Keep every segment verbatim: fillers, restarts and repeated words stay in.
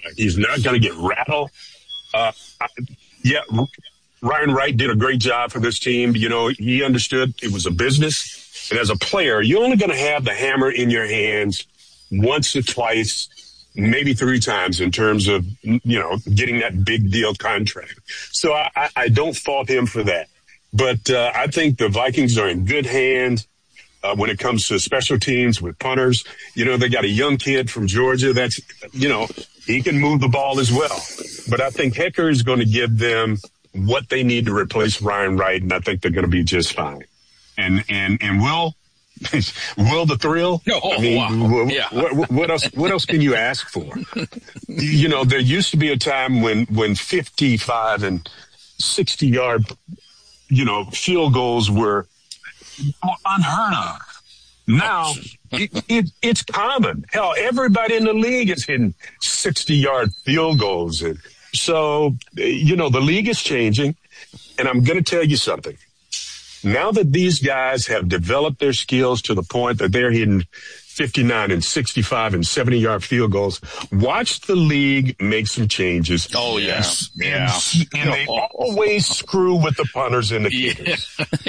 he's not going to get rattled. Uh, I, yeah, Ryan Wright did a great job for this team. You know, he understood it was a business. And as a player, you're only going to have the hammer in your hands once or twice, maybe three times in terms of, you know, getting that big deal contract. So I, I don't fault him for that. But uh, I think the Vikings are in good hands uh, when it comes to special teams with punters. You know, they got a young kid from Georgia that's, you know, he can move the ball as well. But I think Hecker is going to give them what they need to replace Ryan Wright, and I think they're going to be just fine. And and and Will, Will the thrill? No, oh, I mean, wow. what, yeah. what, what else? What else can you ask for? You know, there used to be a time when when fifty-five and sixty yard, you know, field goals were unheard of. Now it, it, it's common. Hell, everybody in the league is hitting sixty yard field goals, and so you know the league is changing. And I'm going to tell you something. Now that these guys have developed their skills to the point that they're hitting fifty-nine and sixty-five and seventy yard field goals, watch the league make some changes. Oh, yes. Yeah. And, and they always screw with the punters and the kickers.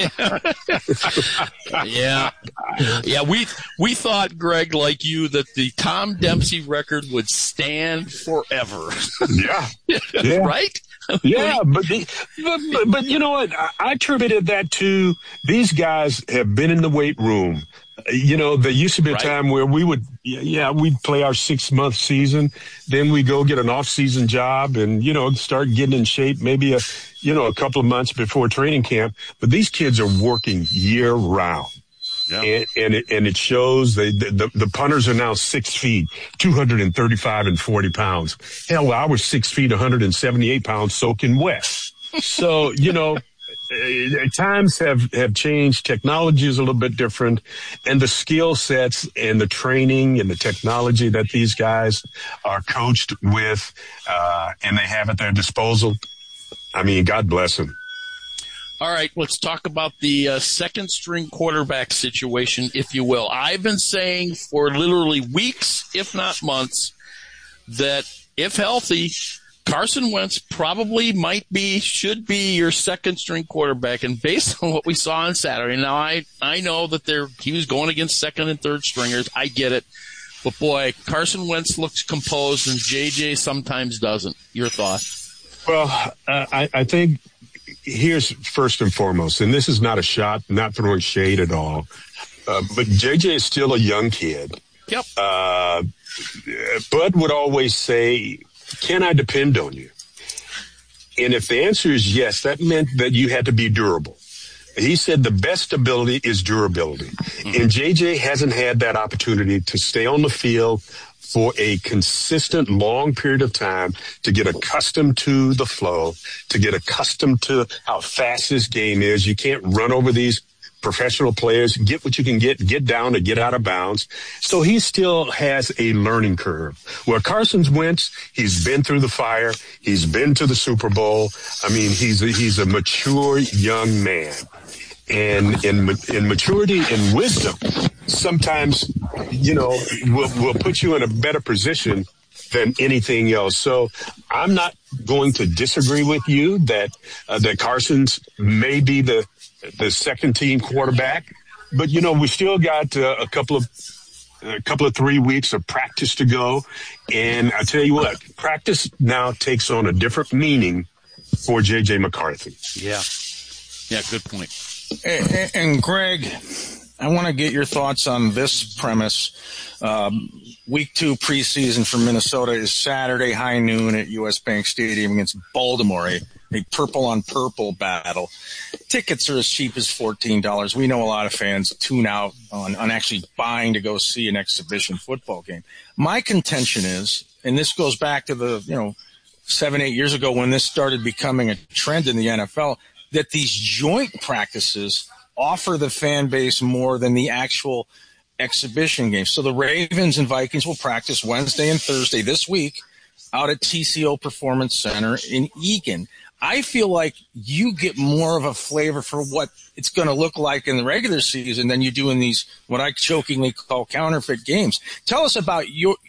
Yeah. yeah. Yeah. We, we thought, Greg, like you, that the Tom Dempsey record would stand forever. Yeah. yeah. Right? Yeah, but, the, but, but but you know what? I, I attributed that to these guys have been in the weight room. You know, there used to be a right. time where we would, yeah, we'd play our six month season, then we go get an off season job, and you know, start getting in shape maybe a, you know, a couple of months before training camp. But these kids are working year round. Yeah. And, and it, and it shows they, the, the, the punters are now six feet, two hundred thirty-five and forty pounds. Hell, I was six feet, one hundred seventy-eight pounds soaking wet. So, you know, times have, have changed. Technology is a little bit different, and the skill sets and the training and the technology that these guys are coached with, uh, and they have at their disposal. I mean, God bless them. All right, let's talk about the uh, second string quarterback situation, if you will. I've been saying for literally weeks, if not months, that if healthy, Carson Wentz probably might be, should be your second string quarterback. And based on what we saw on Saturday, now I, I know that they're, he was going against second and third stringers. I get it. But boy, Carson Wentz looks composed and J J sometimes doesn't. Your thoughts? Well, uh, I, I think, here's first and foremost, and this is not a shot, not throwing shade at all, uh, but J J is still a young kid. Yep. Uh, Bud would always say, can I depend on you? And if the answer is yes, that meant that you had to be durable. He said the best ability is durability. Mm-hmm. And J J hasn't had that opportunity to stay on the field for a consistent long period of time, to get accustomed to the flow, to get accustomed to how fast this game is. You can't run over these professional players, get what you can get, get down or get out of bounds. So he still has a learning curve. Where Carson Wentz, he's been through the fire. He's been to the Super Bowl. I mean, he's a, he's a mature young man. And in, in maturity and wisdom, sometimes, you know, will will put you in a better position than anything else. So I'm not going to disagree with you that uh, that Carson's may be the the second team quarterback, but you know we still got uh, a couple of a couple of three weeks of practice to go, and I tell you what, practice now takes on a different meaning for J J McCarthy. Yeah, yeah, good point. And, and Greg, I want to get your thoughts on this premise. Um, week two preseason for Minnesota is Saturday, high noon at U S Bank Stadium against Baltimore, a, a purple-on-purple battle. Tickets are as cheap as fourteen dollars. We know a lot of fans tune out on, on actually buying to go see an exhibition football game. My contention is, and this goes back to the, you know, seven, eight years ago when this started becoming a trend in the N F L, that these joint practices offer the fan base more than the actual exhibition games. So the Ravens and Vikings will practice Wednesday and Thursday this week out at T C O Performance Center in Eagan. I feel like you get more of a flavor for what it's going to look like in the regular season than you do in these, what I jokingly call counterfeit games. Tell us about your,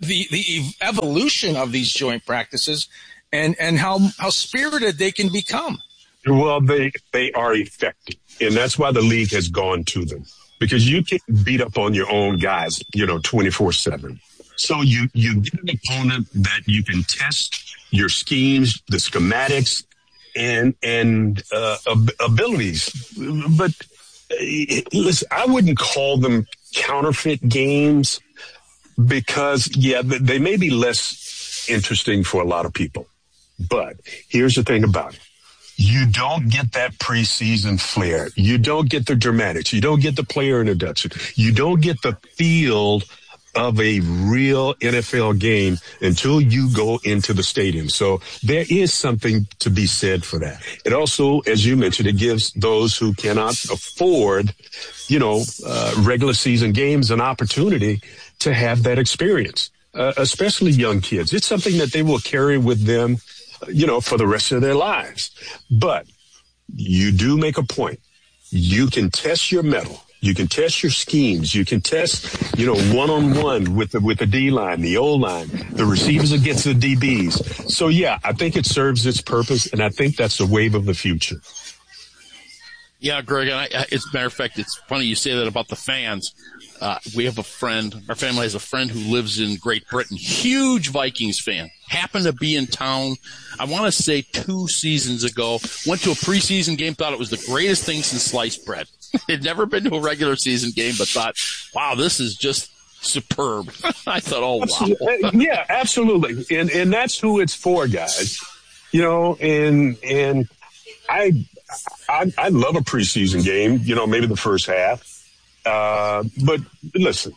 the the evolution of these joint practices and, and how how spirited they can become. Well, they they are effective, and that's why the league has gone to them, because you can beat up on your own guys, you know, twenty-four seven. So you, you get an opponent that you can test your schemes, the schematics, and and uh, ab- abilities. But uh, listen, I wouldn't call them counterfeit games because, yeah, they may be less interesting for a lot of people. But here's the thing about it. You don't get that preseason flair. You don't get the dramatics. You don't get the player introduction. You don't get the feel of a real N F L game until you go into the stadium. So there is something to be said for that. It also, as you mentioned, it gives those who cannot afford, you know, uh, regular season games an opportunity to have that experience, uh, especially young kids. It's something that they will carry with them, you know, for the rest of their lives. But you do make a point. You can test your mettle. You can test your schemes. You can test, you know, one-on-one with the, with the D-line, the O-line, the receivers against the D Bs. So, yeah, I think it serves its purpose, and I think that's the wave of the future. Yeah, Greg, and I, as a matter of fact, it's funny you say that about the fans. Uh, we have a friend, our family has a friend who lives in Great Britain, huge Vikings fan, happened to be in town, I want to say two seasons ago, went to a preseason game, thought it was the greatest thing since sliced bread. Had never been to a regular season game, but thought, wow, this is just superb. I thought, oh, wow. Yeah, absolutely. And and that's who it's for, guys. You know, and and I I, I love a preseason game, you know, maybe the first half. Uh, but listen,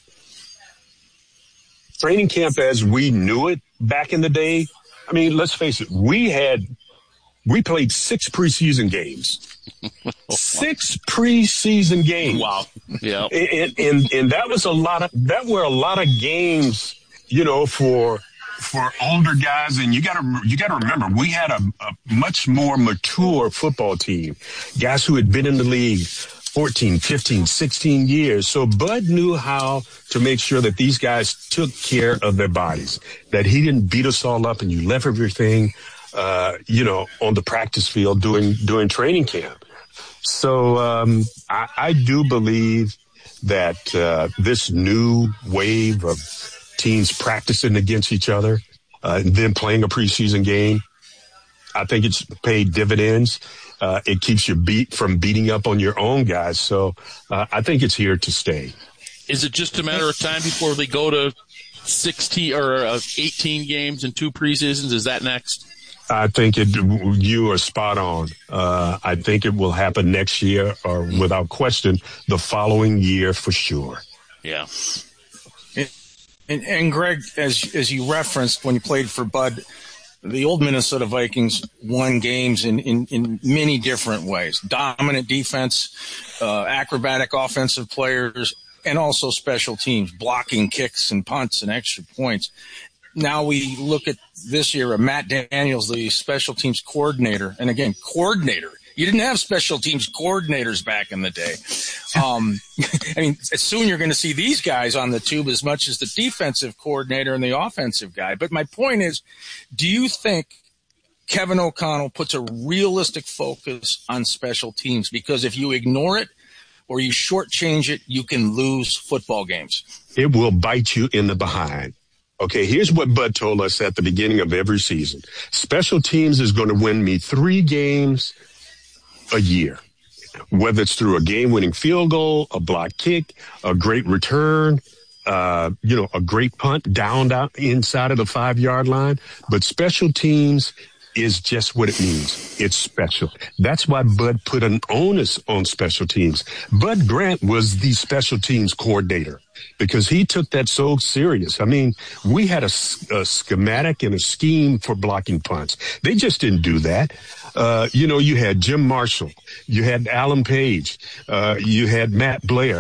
training camp as we knew it back in the day, I mean, let's face it, we had, we played six preseason games. Six preseason games. Wow. Yeah. And, and, and that was a lot of, that were a lot of games, you know, for, for older guys. And you gotta, you gotta remember, we had a, a much more mature football team, guys who had been in the league fourteen, fifteen, sixteen years. So Bud knew how to make sure that these guys took care of their bodies, that he didn't beat us all up and you left everything, uh, you know, on the practice field doing, doing training camp. So, um, I, I do believe that, uh, this new wave of teams practicing against each other, uh, and then playing a preseason game, I think it's paid dividends. Uh, it keeps you beat from beating up on your own guys. So uh, I think it's here to stay. Is it just a matter of time before they go to sixteen or uh, eighteen games and two preseasons? Is that next? I think it. You are spot on. Uh, I think it will happen next year, or without question, the following year for sure. Yeah. And, and Greg, as as you referenced when you played for Bud, the old Minnesota Vikings won games in, in, in many different ways. Dominant defense, uh, acrobatic offensive players, and also special teams, blocking kicks and punts and extra points. Now we look at this year, Matt Daniels, the special teams coordinator. And again, coordinator. You didn't have special teams coordinators back in the day. Um, I mean, soon you're going to see these guys on the tube as much as the defensive coordinator and the offensive guy. But my point is, do you think Kevin O'Connell puts a realistic focus on special teams? Because if you ignore it or you shortchange it, you can lose football games. It will bite you in the behind. Okay, here's what Bud told us at the beginning of every season. Special teams is going to win me three games a year, whether it's through a game-winning field goal, a block kick, a great return, uh, you know, a great punt down, down inside of the five-yard line. But special teams is just what it means. It's special. That's why Bud put an onus on special teams. Bud Grant was the special teams coordinator because he took that so serious. I mean, we had a, a schematic and a scheme for blocking punts. They just didn't do that. Uh, you know, you had Jim Marshall, you had Alan Page, uh, you had Matt Blair,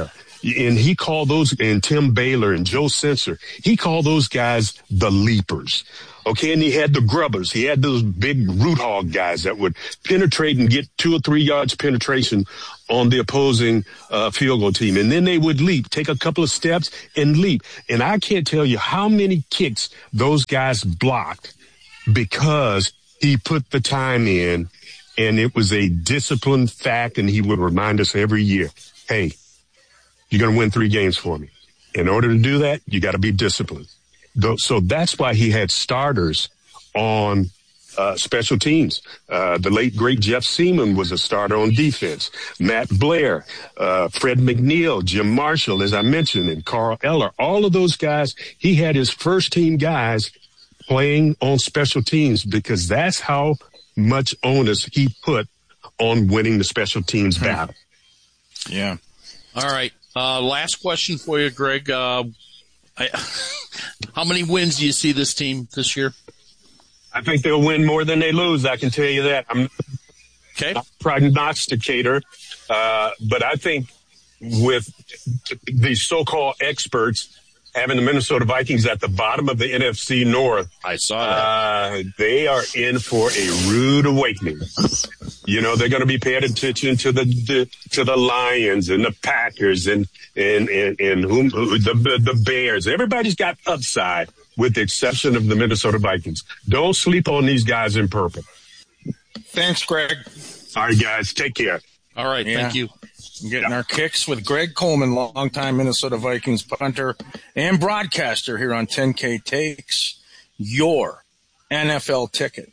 And he called those, and Tim Baylor and Joe Sensor, he called those guys the leapers. Okay, and he had the grubbers. He had those big root hog guys that would penetrate and get two or three yards penetration on the opposing uh, field goal team. And then they would leap, take a couple of steps and leap. And I can't tell you how many kicks those guys blocked because he put the time in, and it was a disciplined fact, and he would remind us every year, hey, you're going to win three games for me. In order to do that, you got to be disciplined. So that's why he had starters on uh, special teams. Uh, the late, great Jeff Seaman was a starter on defense. Matt Blair, uh, Fred McNeil, Jim Marshall, as I mentioned, and Carl Eller. All of those guys, he had his first team guys playing on special teams because that's how much onus he put on winning the special teams battle. Yeah. All right. Uh, last question for you, Greg. Uh, I, how many wins do you see this team this year? I think they'll win more than they lose. I can tell you that. I'm okay. not a prognosticator, uh, but I think with the so-called experts having the Minnesota Vikings at the bottom of the N F C North, I saw that. Uh, they are in for a rude awakening. You know, they're going to be paying attention to the, the to the Lions and the Packers and and and, and whom, the the Bears. Everybody's got upside, with the exception of the Minnesota Vikings. Don't sleep on these guys in purple. Thanks, Greg. All right, guys, take care. All right, yeah. thank you. Getting our kicks with Greg Coleman, longtime Minnesota Vikings punter and broadcaster here on ten K Takes, your N F L ticket.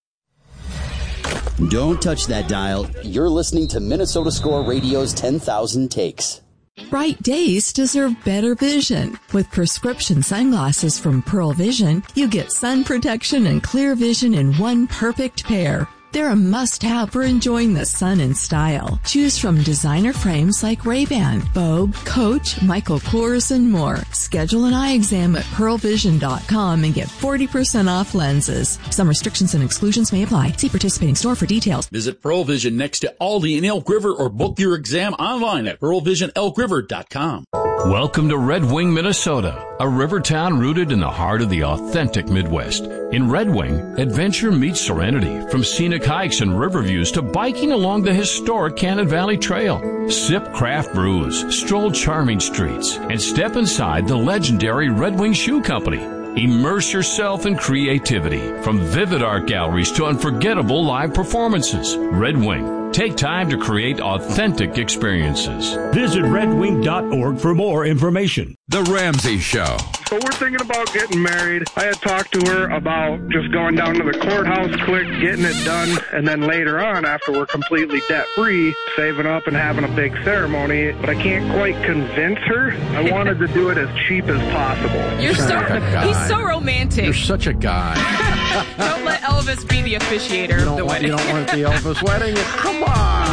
Don't touch that dial. You're listening to Minnesota Score Radio's ten thousand Takes. Bright days deserve better vision. With prescription sunglasses from Pearl Vision, you get sun protection and clear vision in one perfect pair. They're a must-have for enjoying the sun in style. Choose from designer frames like Ray-Ban, Vogue, Coach, Michael Kors, and more. Schedule an eye exam at pearl vision dot com and get forty percent off lenses. Some restrictions and exclusions may apply. See participating store for details. Visit Pearl Vision next to Aldi in Elk River or book your exam online at pearl vision elk river dot com. Welcome to Red Wing, Minnesota, a river town rooted in the heart of the authentic Midwest. In Red Wing, adventure meets serenity, from scenic hikes and river views to biking along the historic Cannon Valley Trail. Sip craft brews, stroll charming streets, and step inside the legendary Red Wing Shoe Company. Immerse yourself in creativity, from vivid art galleries to unforgettable live performances. Red Wing. Take time to create authentic experiences. Visit red wing dot org for more information. The Ramsey Show. So we're thinking about getting married. I had talked to her about just going down to the courthouse quick, getting it done, and then later on, after we're completely debt-free, saving up and having a big ceremony. But I can't quite convince her. I wanted to do it as cheap as possible. You're so, he's so romantic. You're such a guy. Don't let Elvis be the officiator of the want, wedding. You don't want the Elvis wedding? Come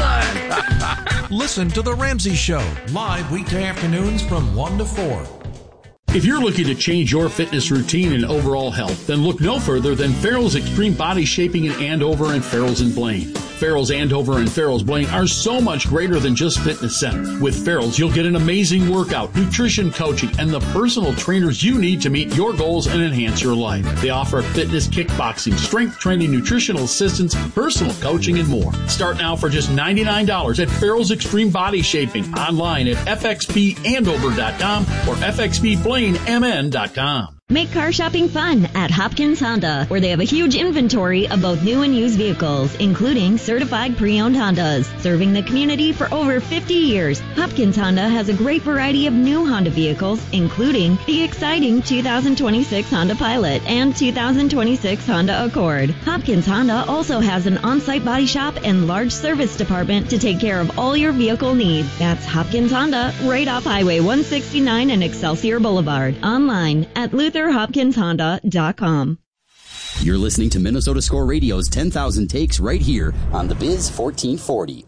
on. Listen to The Ramsey Show, live weekday afternoons from one to four. If you're looking to change your fitness routine and overall health, then look no further than Farrell's Extreme Body Shaping in Andover and Farrell's in Blaine. Farrell's Andover and Farrell's Blaine are so much greater than just fitness centers. With Farrell's, you'll get an amazing workout, nutrition coaching, and the personal trainers you need to meet your goals and enhance your life. They offer fitness, kickboxing, strength training, nutritional assistance, personal coaching, and more. Start now for just ninety-nine dollars at Farrell's Extreme Body Shaping, online at f x p andover dot com or f x p blaine m n dot com. Make car shopping fun at Hopkins Honda, where they have a huge inventory of both new and used vehicles, including certified pre-owned Hondas. Serving the community for over fifty years, Hopkins Honda has a great variety of new Honda vehicles, including the exciting two thousand twenty-six Honda Pilot and two thousand twenty-six Honda Accord. Hopkins Honda also has an on-site body shop and large service department to take care of all your vehicle needs. That's Hopkins Honda, right off Highway one sixty-nine and Excelsior Boulevard. Online at luther hopkins honda dot com. You're listening to Minnesota Score Radio's ten thousand Takes right here on the Biz fourteen forty.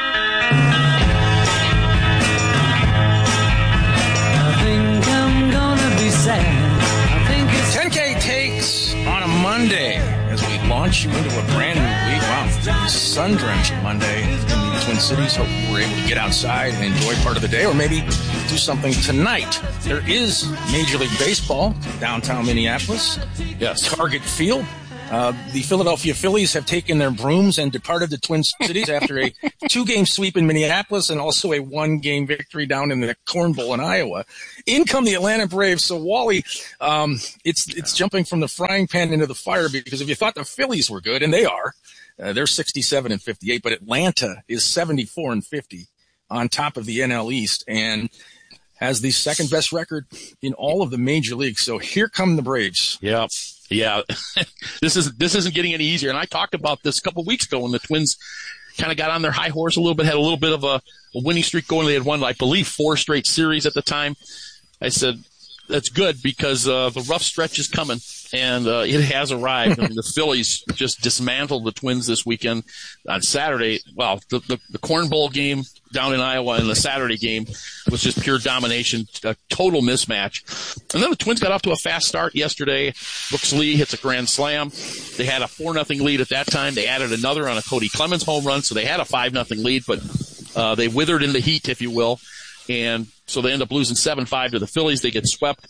I think I'm gonna be sad. I think it's ten K Takes on a Monday as we launch you into a brand new week. Wow, sun-drenched Monday in the Twin Cities. Hope we're able to get outside and enjoy part of the day, or maybe do something tonight. There is Major League Baseball, downtown Minneapolis. Yes. Target Field. Uh, the Philadelphia Phillies have taken their brooms and departed the Twin Cities after a two-game sweep in Minneapolis and also a one-game victory down in the Corn Bowl in Iowa. In come the Atlanta Braves. So, Wally, um, it's it's jumping from the frying pan into the fire, because if you thought the Phillies were good, and they are, uh, they're sixty-seven and fifty-eight, but Atlanta is seventy-four and fifty on top of the N L East and has the second best record in all of the major leagues. So here come the Braves. Yeah. Yeah, this is this isn't getting any easier. And I talked about this a couple of weeks ago when the Twins kind of got on their high horse a little bit, had a little bit of a, a winning streak going. They had won, I believe, four straight series at the time. I said, that's good, because uh, the rough stretch is coming, and uh, it has arrived. I mean, the Phillies just dismantled the Twins this weekend on Saturday. Well, the, the, the Corn Bowl game down in Iowa and the Saturday game was just pure domination, a total mismatch. And then the Twins got off to a fast start yesterday. Brooks Lee hits a grand slam. They had a four nothing lead at that time. They added another on a Cody Clemens home run, so they had a five nothing lead, but uh, they withered in the heat, if you will. And so they end up losing seven five to the Phillies. They get swept.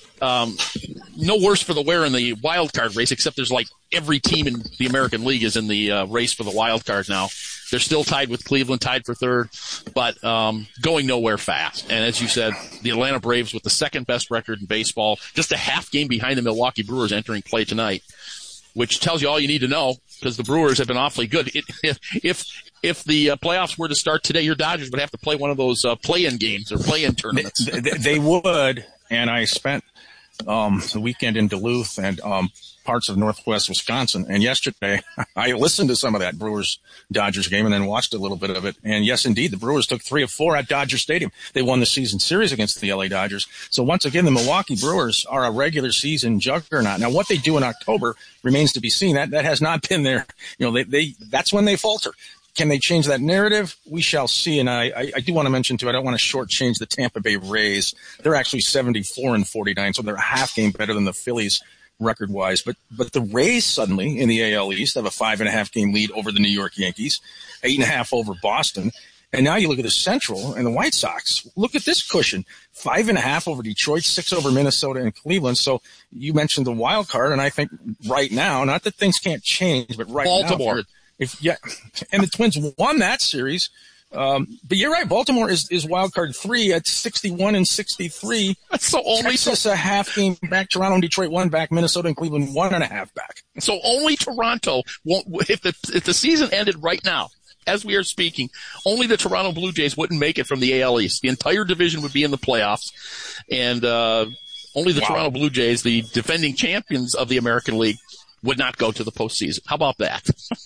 Um, no worse for the wear in the wild card race, except there's like every team in the American League is in the uh, race for the wild card now. They're still tied with Cleveland, tied for third, but um, going nowhere fast. And as you said, the Atlanta Braves with the second best record in baseball, just a half game behind the Milwaukee Brewers entering play tonight, which tells you all you need to know, because the Brewers have been awfully good. It, if if if the uh, playoffs were to start today, your Dodgers would have to play one of those uh, play-in games or play-in tournaments. They, they, they would, and I spent um, the weekend in Duluth and um, parts of northwest Wisconsin, and yesterday I listened to some of that Brewers-Dodgers game and then watched a little bit of it. And yes, indeed, the Brewers took three of four at Dodger Stadium. They won the season series against the L A Dodgers. So once again, the Milwaukee Brewers are a regular season juggernaut. Now, what they do in October remains to be seen. That that has not been their, you know, they, they that's when they falter. Can they change that narrative? We shall see. And I, I, I do want to mention, too, I don't want to shortchange the Tampa Bay Rays. They're actually seventy-four and forty-nine, so they're a half game better than the Phillies record-wise. But but the Rays suddenly in the A L East have a five and a half game lead over the New York Yankees, eight and a half over Boston. And now you look at the Central and the White Sox. Look at this cushion, five and a half over Detroit, six over Minnesota and Cleveland. So you mentioned the wild card, and I think right now, not that things can't change, but right Baltimore. now. If yeah, and the Twins won that series. Um, but you're right. Baltimore is, is wild card three at sixty-one and sixty-three. That's so only Texas so, a half game back. Toronto and Detroit one back. Minnesota and Cleveland one and a half back. So only Toronto won't, if the, if the season ended right now, as we are speaking, only the Toronto Blue Jays wouldn't make it from the A L East. The entire division would be in the playoffs, and, uh, only the wow. Toronto Blue Jays, the defending champions of the American League, would not go to the postseason. How about that?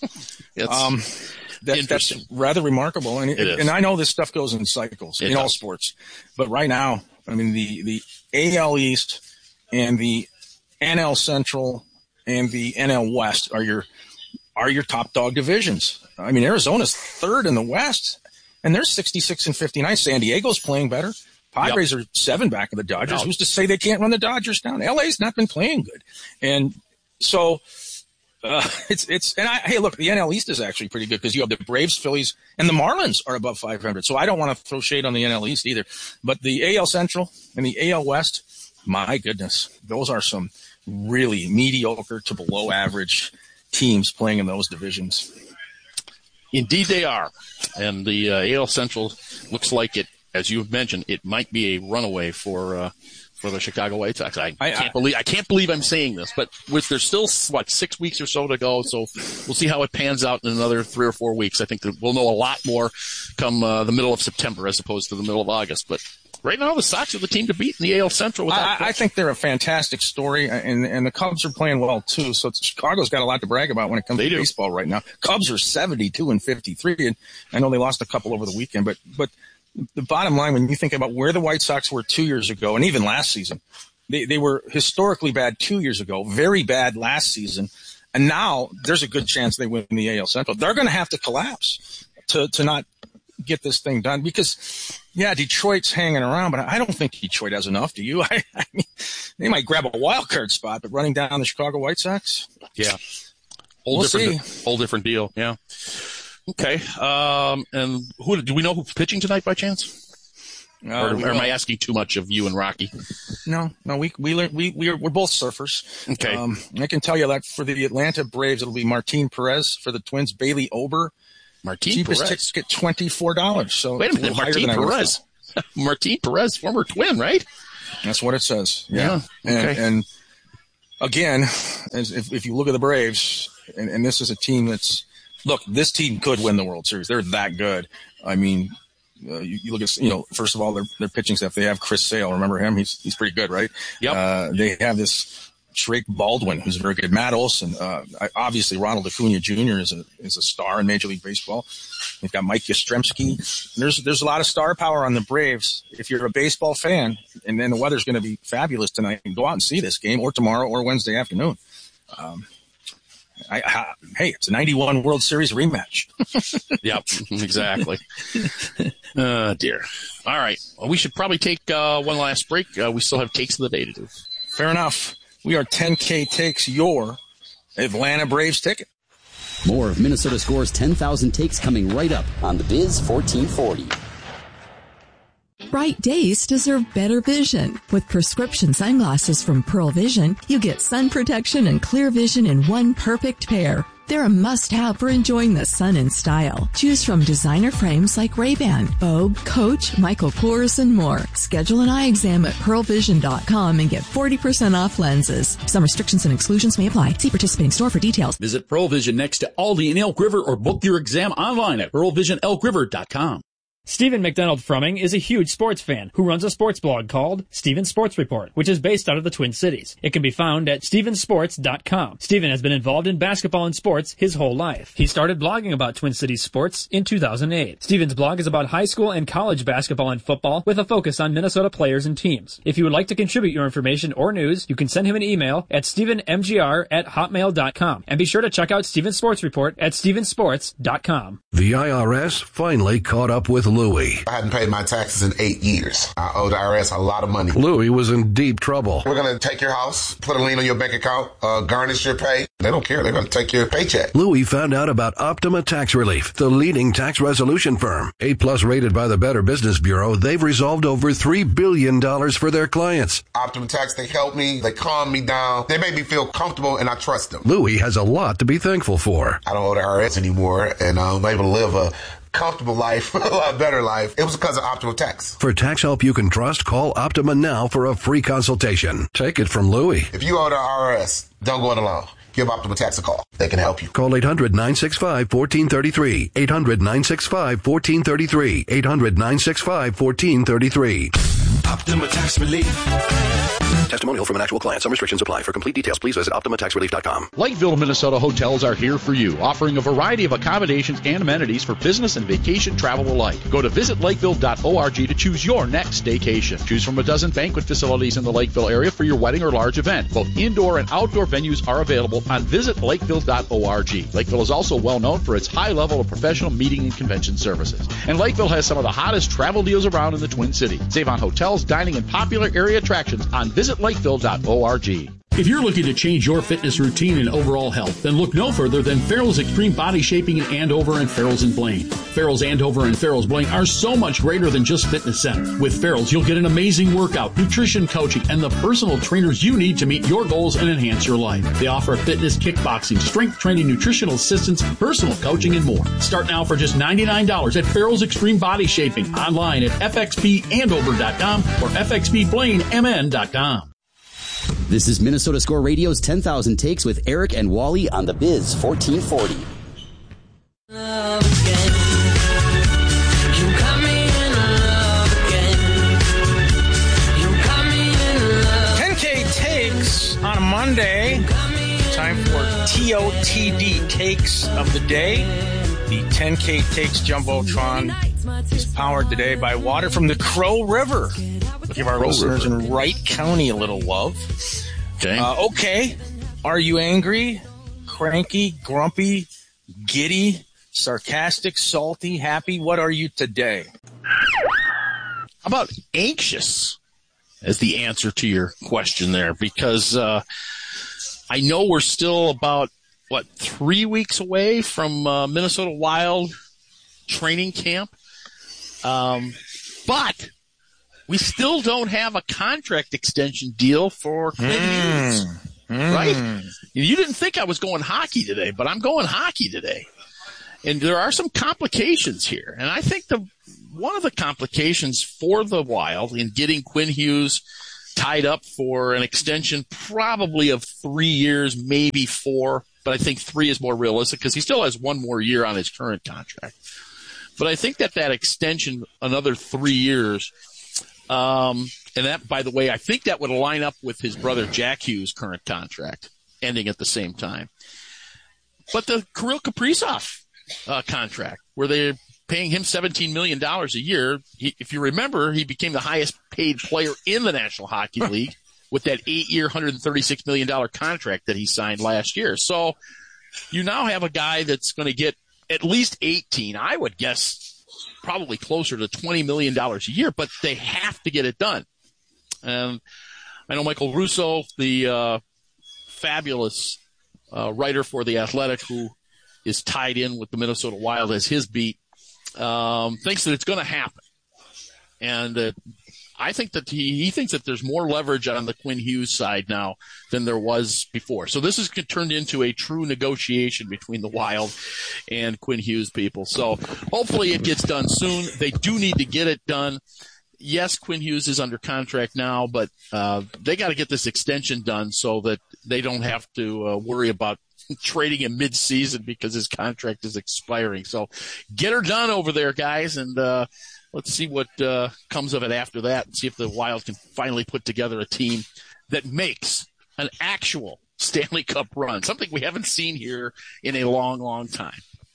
um, that, that's rather remarkable. And, it and I know this stuff goes in cycles it in does. all sports. But right now, I mean, the, the A L East and the N L Central and the N L West are your are your top dog divisions. I mean, Arizona's third in the West, and they're sixty-six and fifty-nine. San Diego's playing better. Padres yep. are seven back of the Dodgers. No. Who's to say they can't run the Dodgers down? L A's not been playing good. And So, uh, it's, it's, and I, hey, look, the N L East is actually pretty good because you have the Braves, Phillies, and the Marlins are above five hundred. So I don't want to throw shade on the N L East either. But the A L Central and the A L West, my goodness, those are some really mediocre to below average teams playing in those divisions. Indeed they are. And the uh, A L Central looks like it, as you've mentioned, it might be a runaway for, uh, for the Chicago White Sox. I, I can't I, believe I can't believe I'm saying this, but with there's still what six weeks or so to go, so we'll see how it pans out in another three or four weeks. I think that we'll know a lot more come uh, the middle of September as opposed to the middle of August. But right now, the Sox are the team to beat in the A L Central. Without I, I think they're a fantastic story, and and the Cubs are playing well too. So Chicago's got a lot to brag about when it comes they to do. baseball right now. Cubs are seventy-two and fifty-three, and I know they lost a couple over the weekend, but but. The bottom line, when you think about where the White Sox were two years ago, and even last season, they, they were historically bad two years ago, very bad last season, and now there's a good chance they win the A L Central. They're going to have to collapse to, to not get this thing done because, yeah, Detroit's hanging around, but I don't think Detroit has enough. Do you? I, I mean, they might grab a wild card spot, but running down the Chicago White Sox? Yeah. Whole we'll different, see. Whole different deal, yeah. Okay. Um, and who do we know who's pitching tonight by chance? Uh, or, or am I asking too much of you and Rocky? No, no, we we learn, we we are, we're both surfers. Okay. Um, I can tell you that for the Atlanta Braves, it'll be Martin Perez. For the Twins, Bailey Ober. Martin Cheapest Perez. tickets get twenty-four dollars. So wait a minute, Martin Perez. Martin Perez, former Twin, right? That's what it says. Yeah. yeah. Okay. And, and again, as if, if you look at the Braves, and, and this is a team that's look, this team could win the World Series. They're that good. I mean. Uh, you, you look at, you know, first of all, their their pitching staff. They have Chris Sale. Remember him? He's he's pretty good, right? Yep. Uh, they have this Drake Baldwin, who's very good. Matt Olson. Uh, obviously, Ronald Acuna Junior is a is a star in Major League Baseball. They've got Mike Yastrzemski. There's there's a lot of star power on the Braves. If you're a baseball fan, and then the weather's going to be fabulous tonight, go out and see this game, or tomorrow, or Wednesday afternoon. Um, I, I, hey, it's a ninety-one World Series rematch. Yep, exactly. Oh, dear. All right. Well, we should probably take uh, one last break. Uh, we still have Takes of the Day to do. Fair enough. We are ten K Takes your Atlanta Braves ticket. More of Minnesota Score's ten thousand takes coming right up on the Biz fourteen forty. Bright days deserve better vision. With prescription sunglasses from Pearl Vision, you get sun protection and clear vision in one perfect pair. They're a must-have for enjoying the sun in style. Choose from designer frames like Ray-Ban, Vogue, Coach, Michael Kors, and more. Schedule an eye exam at pearl vision dot com and get forty percent off lenses. Some restrictions and exclusions may apply. See participating store for details. Visit Pearl Vision next to Aldi in Elk River or book your exam online at pearl vision elk river dot com. Stephen McDonald Frumming is a huge sports fan who runs a sports blog called Stephen Sports Report, which is based out of the Twin Cities. It can be found at stephen sports dot com. Stephen has been involved in basketball and sports his whole life. He started blogging about Twin Cities sports in two thousand eight. Stephen's blog is about high school and college basketball and football with a focus on Minnesota players and teams. If you would like to contribute your information or news, you can send him an email at stephen m g r at hotmail dot com. And be sure to check out Stephen Sports Report at stephen sports dot com. The I R S finally caught up with Louie. I hadn't paid my taxes in eight years. I owe the I R S a lot of money. Louie was in deep trouble. We're going to take your house, put a lien on your bank account, uh, garnish your pay. They don't care. They're going to take your paycheck. Louie found out about Optima Tax Relief, the leading tax resolution firm. A plus rated by the Better Business Bureau, they've resolved over three billion dollars for their clients. Optima Tax, they help me. They calm me down. They make me feel comfortable, and I trust them. Louie has a lot to be thankful for. I don't owe the I R S anymore, and I'm able to live a comfortable life, a lot better life. It was because of Optima Tax. For tax help you can trust, call Optima now for a free consultation. Take it from Louie. If you owe the I R S, don't go it alone. Give Optima Tax a call. They can help you. Call eight hundred nine six five one four three three. eight hundred nine six five one four three three. eight hundred nine six five one four three three. Optima Tax Relief. Testimonial from an actual client. Some restrictions apply. For complete details, please visit optima tax relief dot com. Lakeville, Minnesota hotels are here for you, offering a variety of accommodations and amenities for business and vacation travel alike. Go to visit lakeville dot org to choose your next staycation. Choose from a dozen banquet facilities in the Lakeville area for your wedding or large event. Both indoor and outdoor venues are available on visit lakeville dot org. Lakeville is also well known for its high level of professional meeting and convention services. And Lakeville has some of the hottest travel deals around in the Twin Cities. Save on hotels, dining, and popular area attractions on visit lakeville dot org. If you're looking to change your fitness routine and overall health, then look no further than Farrell's Extreme Body Shaping in Andover and Farrell's in Blaine. Farrell's Andover and Farrell's Blaine are so much greater than just fitness centers. With Farrell's, you'll get an amazing workout, nutrition coaching, and the personal trainers you need to meet your goals and enhance your life. They offer fitness, kickboxing, strength training, nutritional assistance, personal coaching, and more. Start now for just ninety-nine dollars at Farrell's Extreme Body Shaping, online at f x p andover dot com or f x p blaine m n dot com. This is Minnesota Score Radio's ten thousand Takes with Eric and Wally on the Biz fourteen forty. ten K Takes on a Monday. Time for T O T D Takes of the Day. The ten K Takes Jumbotron is powered today by water from the Crow River. We'll give our Crow listeners River. in Wright County a little love. Okay. Uh, okay. Are you angry, cranky, grumpy, giddy, sarcastic, salty, happy? What are you today? How about anxious as the answer to your question there? Because uh, I know we're still about, what, three weeks away from uh, Minnesota Wild training camp. Um, but we still don't have a contract extension deal for Quinn mm. Hughes, mm. right? You didn't think I was going hockey today, but I'm going hockey today. And there are some complications here. And I think the one of the complications for the Wild in getting Quinn Hughes tied up for an extension probably of three years, maybe four, but I think three is more realistic because he still has one more year on his current contract. But I think that that extension, another three years, um, and that, by the way, I think that would line up with his brother Jack Hughes' current contract ending at the same time. But the Kirill Kaprizov uh, contract, where they're paying him seventeen million dollars a year, he, if you remember, he became the highest paid player in the National Hockey League with that eight-year, one hundred thirty-six million dollars contract that he signed last year. So you now have a guy that's going to get at least eighteen, I would guess probably closer to twenty million dollars a year, but they have to get it done. Um, I know Michael Russo, the uh, fabulous uh, writer for The Athletic, who is tied in with the Minnesota Wild as his beat, um, thinks that it's going to happen. And uh, I think that he, he thinks that there's more leverage on the Quinn Hughes side now than there was before. So this has turned into a true negotiation between the Wild and Quinn Hughes people. So hopefully it gets done soon. They do need to get it done. Yes, Quinn Hughes is under contract now, but uh, they got to get this extension done so that they don't have to uh, worry about trading him mid-season because his contract is expiring. So get her done over there, guys, and uh, let's see what uh, comes of it after that and see if the Wild can finally put together a team that makes an actual Stanley Cup run, something we haven't seen here in a long, long time.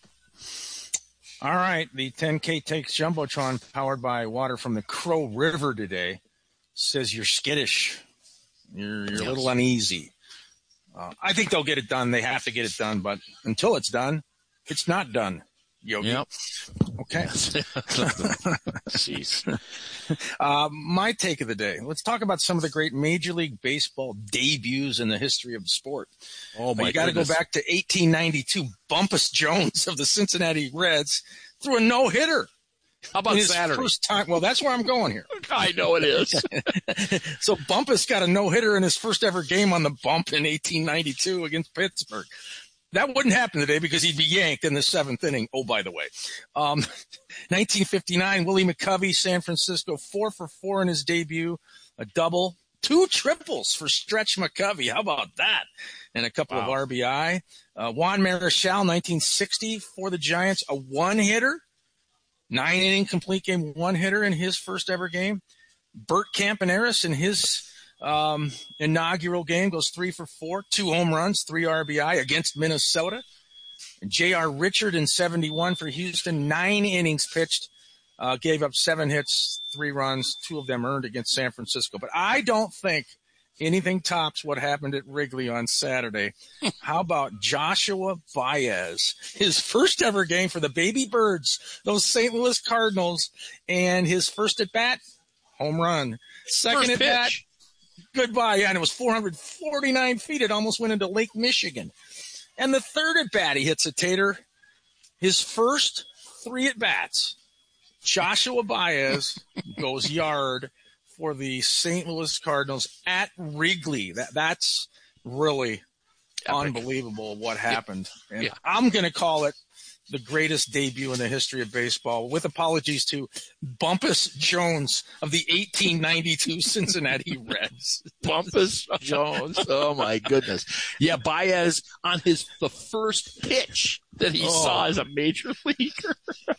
All right, the ten K Takes Jumbotron, powered by water from the Crow River today, says you're skittish. You're, you're yes. a little uneasy. Uh, I think they'll get it done. They have to get it done, but until it's done, it's not done, Yogi. Yep. Okay. Jeez. uh, my take of the day. Let's talk about some of the great Major League Baseball debuts in the history of the sport. Oh, my You got to go back to eighteen ninety-two. Bumpus Jones of the Cincinnati Reds threw a no-hitter. How about his Saturday? First time. Well, that's where I'm going here. I know it is. So Bumpus got a no-hitter in his first ever game on the bump in eighteen ninety-two against Pittsburgh. That wouldn't happen today because he'd be yanked in the seventh inning. Oh, by the way. Um, nineteen fifty-nine, Willie McCovey, San Francisco, four for four in his debut, a double, two triples for Stretch McCovey. How about that? And a couple wow. of R B I. Uh, Juan Marichal, nineteen sixty, for the Giants, a one-hitter. Nine inning complete game, one hitter in his first ever game. Bert Campaneris in his um, inaugural game goes three for four, two home runs, three R B I against Minnesota. And J R. Richard in seventy-one for Houston, nine innings pitched, uh, gave up seven hits, three runs, two of them earned against San Francisco. But I don't think anything tops what happened at Wrigley on Saturday. How about Joshua Baez? His first ever game for the Baby Birds, those Saint Louis Cardinals, and his first at bat, home run. Second first at pitch. bat, goodbye. And it was four hundred forty-nine feet. It almost went into Lake Michigan. And the third at bat, he hits a tater. His first three at bats, Joshua Baez goes yard for the Saint Louis Cardinals at Wrigley. That that's really Epic. Unbelievable what happened. And yeah. I'm going to call it the greatest debut in the history of baseball, with apologies to Bumpus Jones of the eighteen ninety-two Cincinnati Reds. Bumpus Jones. Oh, my goodness. Yeah, Baez on his the first pitch that he oh. saw as a major leaguer.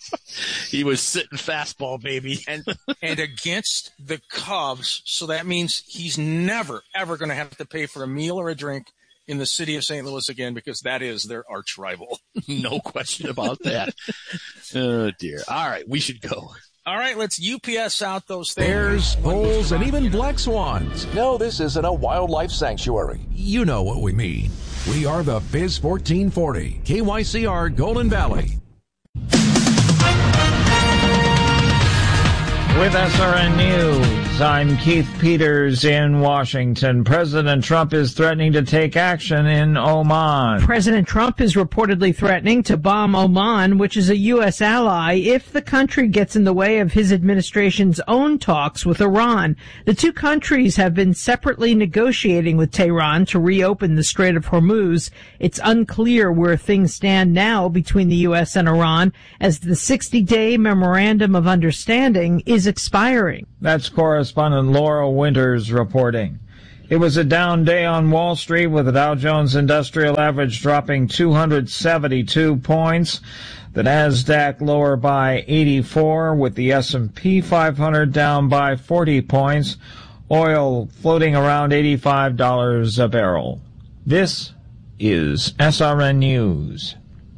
He was sitting fastball, baby. And and against the Cubs, so that means he's never, ever going to have to pay for a meal or a drink in the city of Saint Louis again, because that is their arch rival. No question about that. Oh, dear. All right, we should go. All right, let's U P S out those things. Bears, bulls, and even black swans. No, this isn't a wildlife sanctuary. You know what we mean. We are the Biz fourteen forty, K Y C R Golden Valley. With S R N News, News. I'm Keith Peters in Washington. President Trump is threatening to take action in Oman. President Trump is reportedly threatening to bomb Oman, which is a U S ally, if the country gets in the way of his administration's own talks with Iran. The two countries have been separately negotiating with Tehran to reopen the Strait of Hormuz. It's unclear where things stand now between the U S and Iran, as the sixty-day memorandum of understanding is expiring. That's correspondent Laura Winters reporting. It was a down day on Wall Street, with the Dow Jones Industrial Average dropping two hundred seventy-two points. The Nasdaq lower by eighty-four, with the S and P five hundred down by forty points. Oil floating around eighty-five dollars a barrel. This is S R N News.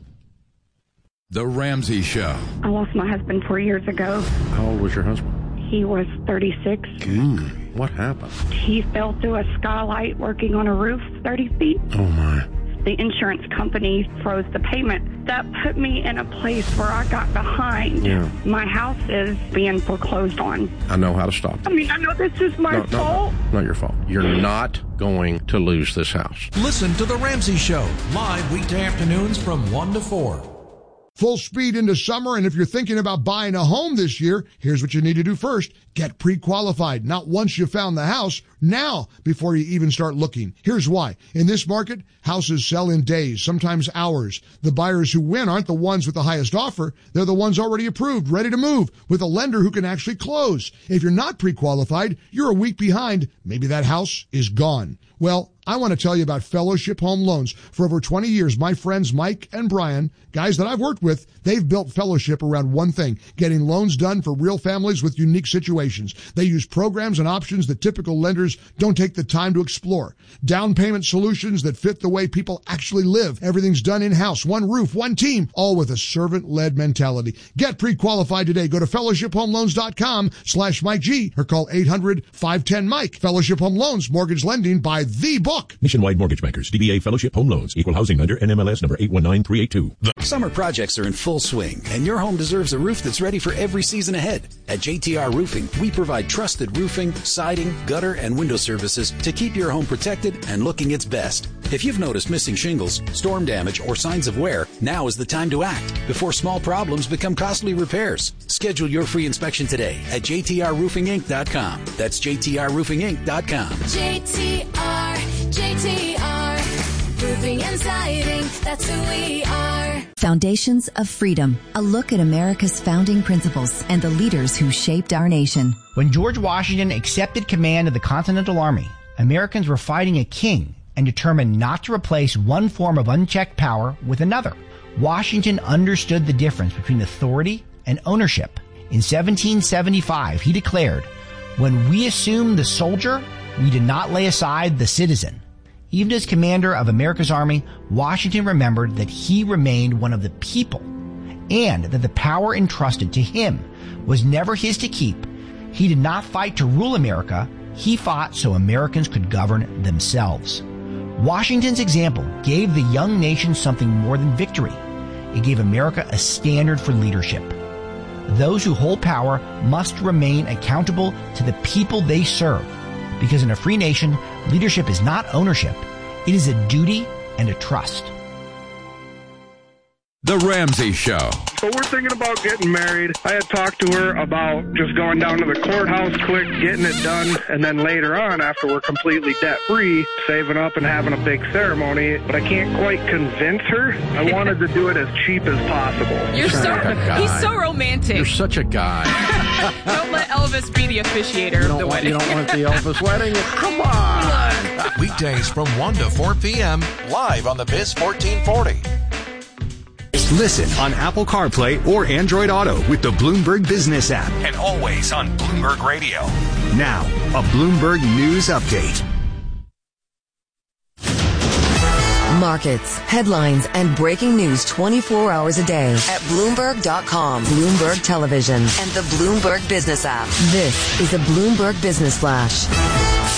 The Ramsey Show. I lost my husband four years ago. How old was your husband? He was thirty-six. Mm, what happened? He fell through a skylight working on a roof thirty feet. Oh, my. The insurance company froze the payment. That put me in a place where I got behind. Yeah. My house is being foreclosed on. I know how to stop I mean, I know this is my no, no, fault. No, not your fault. You're not going to lose this house. Listen to The Ramsey Show, live weekday afternoons from one to four. Full speed into summer, and if you're thinking about buying a home this year, here's what you need to do first. Get pre-qualified. Not once you found the house, now before you even start looking. Here's why. In this market, houses sell in days, sometimes hours. The buyers who win aren't the ones with the highest offer. They're the ones already approved, ready to move, with a lender who can actually close. If you're not pre-qualified, you're a week behind. Maybe that house is gone. Well, I want to tell you about Fellowship Home Loans. For over twenty years, my friends Mike and Brian, guys that I've worked with, they've built Fellowship around one thing, getting loans done for real families with unique situations. They use programs and options that typical lenders don't take the time to explore. Down payment solutions that fit the way people actually live. Everything's done in-house, one roof, one team, all with a servant-led mentality. Get pre-qualified today. Go to fellowship home loans dot com slash Mike G or call eight hundred, five one zero, Mike. Fellowship Home Loans, mortgage lending by the book. Nationwide Mortgage Bankers, D B A Fellowship Home Loans, Equal Housing Lender, N M L S number eight one nine three eight two. Summer projects are in full swing, and your home deserves a roof that's ready for every season ahead. At J T R Roofing, we provide trusted roofing, siding, gutter, and window services to keep your home protected and looking its best. If you've noticed missing shingles, storm damage, or signs of wear, now is the time to act before small problems become costly repairs. Schedule your free inspection today at j t r roofing inc dot com. That's j t r roofing inc dot com. J T R, J T R, roofing and siding, that's who we are. Foundations of Freedom, a look at America's founding principles and the leaders who shaped our nation. When George Washington accepted command of the Continental Army, Americans were fighting a king and determined not to replace one form of unchecked power with another. Washington understood the difference between authority and ownership. In seventeen seventy-five, he declared, "When we assume the soldier, we did not lay aside the citizen." Even as commander of America's Army, Washington remembered that he remained one of the people and that the power entrusted to him was never his to keep. He did not fight to rule America. He fought so Americans could govern themselves. Washington's example gave the young nation something more than victory. It gave America a standard for leadership. Those who hold power must remain accountable to the people they serve. Because in a free nation, leadership is not ownership. It is a duty and a trust. The Ramsey Show. So we're thinking about getting married. I had talked to her about just going down to the courthouse quick, getting it done, and then later on, after we're completely debt-free, saving up and having a big ceremony. But I can't quite convince her. I wanted to do it as cheap as possible. You're so, guy. he's so romantic. You're such a guy. Don't let Elvis be the officiator You of don't, the want, wedding. you don't want the Elvis wedding? Come on. Weekdays from one to four p.m. live on the Biz fourteen forty. Listen on Apple CarPlay or Android Auto with the Bloomberg Business app. And always on Bloomberg Radio. Now, a Bloomberg News Update. Markets, headlines, and breaking news twenty-four hours a day at Bloomberg dot com, Bloomberg Television, and the Bloomberg Business app. This is a Bloomberg Business Flash.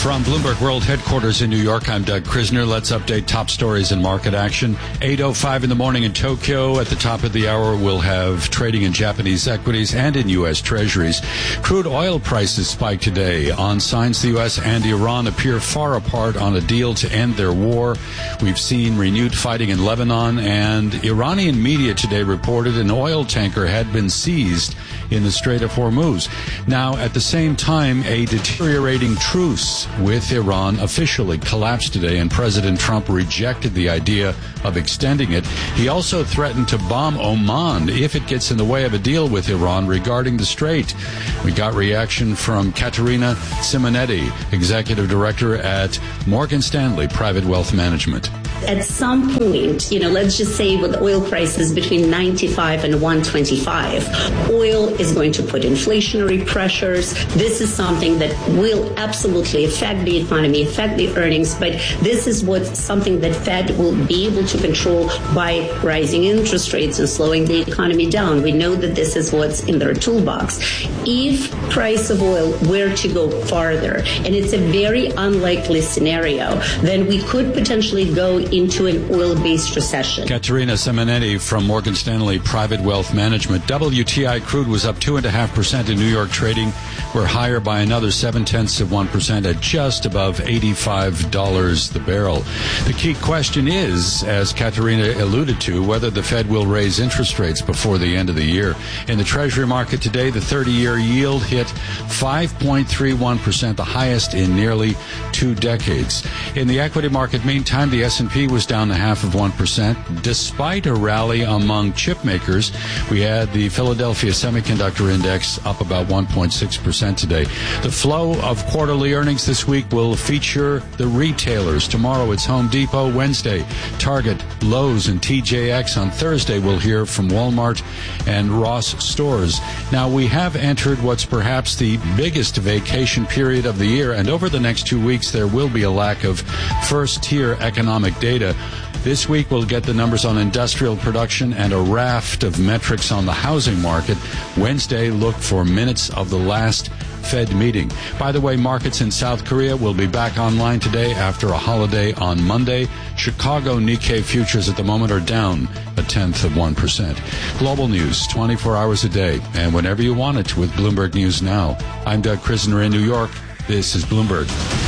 From Bloomberg World Headquarters in New York, I'm Doug Krisner. Let's update top stories and market action. eight oh five in the morning in Tokyo. At the top of the hour, we'll have trading in Japanese equities and in U S. Treasuries. Crude oil prices spiked today on signs the U S and Iran appear far apart on a deal to end their war. We've seen renewed fighting in Lebanon, and Iranian media today reported an oil tanker had been seized in the Strait of Hormuz. Now, at the same time, a deteriorating truce with Iran officially collapsed today, and President Trump rejected the idea of extending it. He also threatened to bomb Oman if it gets in the way of a deal with Iran regarding the strait. We got reaction from Caterina Simonetti, Executive Director at Morgan Stanley Private Wealth Management. At some point, you know, let's just say with oil prices between ninety-five and one twenty-five, oil is going to put inflationary pressures. This is something that will absolutely affect the economy, affect the earnings, but this is what something that Fed will be able to control by rising interest rates and slowing the economy down. We know that this is what's in their toolbox. If price of oil were to go farther, and it's a very unlikely scenario, then we could potentially go into an oil-based recession. Caterina Simonetti from Morgan Stanley Private Wealth Management. W T I crude was up two point five percent in New York trading. We're higher by another seven-tenths of one percent at just above eighty-five dollars the barrel. The key question is, as Caterina alluded to, whether the Fed will raise interest rates before the end of the year. In the Treasury market today, the thirty-year yield hit five point three one percent, the highest in nearly two decades. In the equity market, meantime, the S and P was down a half of one percent. Despite a rally among chip makers, we had the Philadelphia Semiconductor Index up about one point six percent today. The flow of quarterly earnings this week will feature the retailers. Tomorrow it's Home Depot. Wednesday, Target, Lowe's, and T J X. On Thursday, we'll hear from Walmart and Ross Stores. Now, we have entered what's perhaps the biggest vacation period of the year, and over the next two weeks, there will be a lack of first-tier economic data. This week, we'll get the numbers on industrial production and a raft of metrics on the housing market. Wednesday, look for minutes of the last Fed meeting. By the way, markets in South Korea will be back online today after a holiday on Monday. Chicago Nikkei futures at the moment are down a tenth of one percent. Global news twenty-four hours a day and whenever you want it with Bloomberg News Now. I'm Doug Krisner in New York. This is Bloomberg.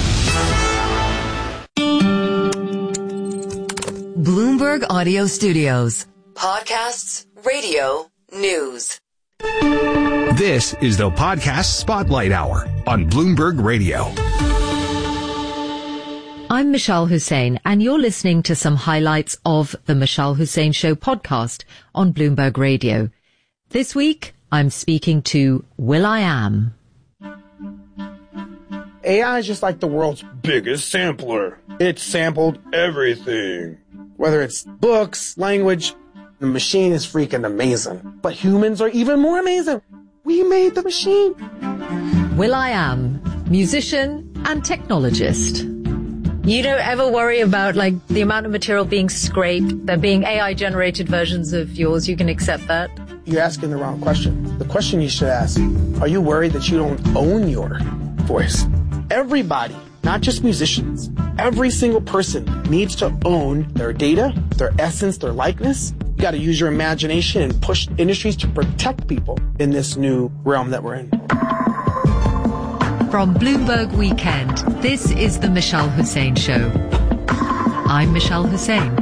Bloomberg Audio Studios. Podcasts, radio, news. This is the Podcast Spotlight Hour on Bloomberg Radio. I'm Michelle Hussein, and you're listening to some highlights of the Michelle Hussein Show podcast on Bloomberg Radio. This week, I'm speaking to will.i.am. A I is just like the world's biggest sampler. It sampled everything. Whether it's books, language, the machine is freaking amazing. But humans are even more amazing. We made the machine. will.i.am, musician and technologist. You don't ever worry about, like, the amount of material being scraped, there being A I-generated versions of yours. You can accept that? You're asking the wrong question. The question you should ask, are you worried that you don't own your voice? Everybody, not just musicians, every single person needs to own their data, their essence, their likeness. You got to use your imagination and push industries to protect people in this new realm that we're in. From Bloomberg Weekend, this is the Michelle Hussein Show. I'm Michelle Hussein.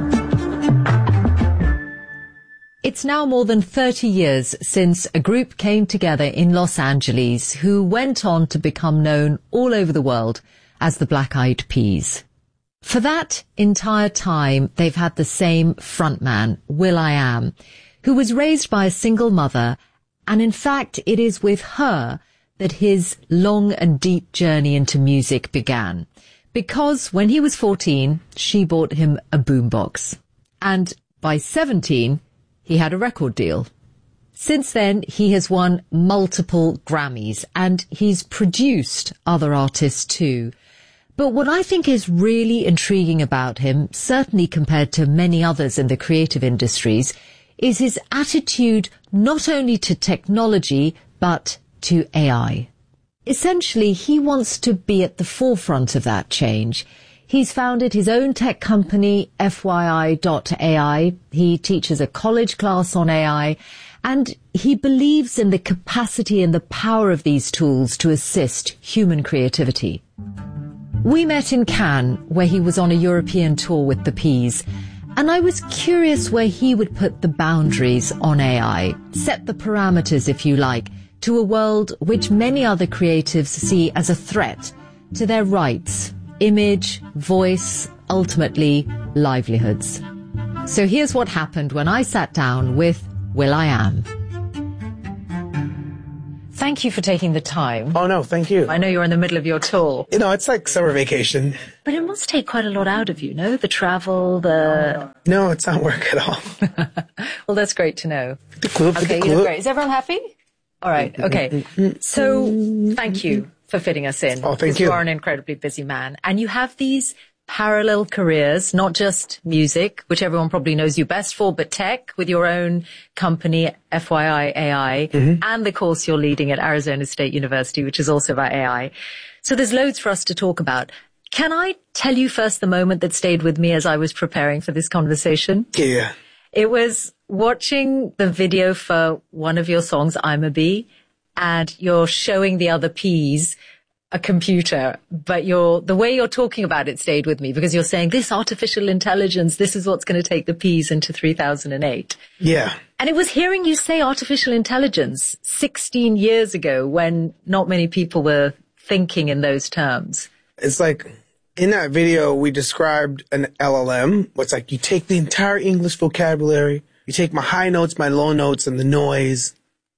It's now more than thirty years since a group came together in Los Angeles who went on to become known all over the world as the Black Eyed Peas. For that entire time, they've had the same frontman, will.i.am, who was raised by a single mother, and in fact, it is with her that his long and deep journey into music began. Because when he was fourteen, she bought him a boombox. And by seventeen, he had a record deal. Since then, he has won multiple Grammys, and he's produced other artists too. But what I think is really intriguing about him, certainly compared to many others in the creative industries, is his attitude not only to technology, but to A I. essentially, he wants to be at the forefront of that change. He's founded his own tech company, F Y I dot A I. He teaches a college class on A I, and he believes in the capacity and the power of these tools to assist human creativity. We met in Cannes, where he was on a European tour with the Peas, and I was curious where he would put the boundaries on A I, set the parameters, if you like, to a world which many other creatives see as a threat to their rights, image, voice, ultimately livelihoods. So here's what happened when I sat down with will.i.am. Thank you for taking the time. Oh, no, thank you. I know you're in the middle of your tour. You know, it's like summer vacation. But it must take quite a lot out of you, no? The travel, the... No, it's not work at all. Well, that's great to know. The club, okay, the you club. look great. Is everyone happy? All right, okay. So, thank you for fitting us in. Oh, thank you. You are an incredibly busy man. And you have these parallel careers, not just music, which everyone probably knows you best for, but tech with your own company, F Y I A I, mm-hmm. and the course you're leading at Arizona State University, which is also about A I. So there's loads for us to talk about. Can I tell you first the moment that stayed with me as I was preparing for this conversation? Yeah. It was watching the video for one of your songs, I'm a Bee, and you're showing the other Peas a computer, but you're, the way you're talking about it stayed with me because you're saying this artificial intelligence, this is what's going to take the Peas into three thousand eight. Yeah. And it was hearing you say artificial intelligence sixteen years ago when not many people were thinking in those terms. It's like in that video, we described an L L M. It's like you take the entire English vocabulary, you take my high notes, my low notes, and the noise,